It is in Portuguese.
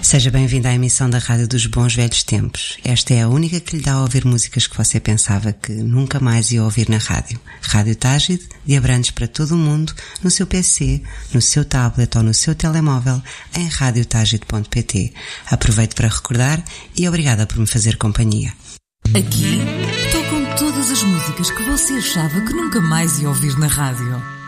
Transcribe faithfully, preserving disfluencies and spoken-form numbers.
Seja bem-vindo à emissão da Rádio dos Bons Velhos Tempos. Esta é a única que lhe dá a ouvir músicas que você pensava que nunca mais ia ouvir na rádio. Rádio Tágide, de Abrantes para todo o mundo, no seu P C, no seu tablet ou no seu telemóvel, em rádio tágide ponto pt. Aproveito para recordar e obrigada por me fazer companhia. Aqui tocam todas as músicas que você achava que nunca mais ia ouvir na rádio.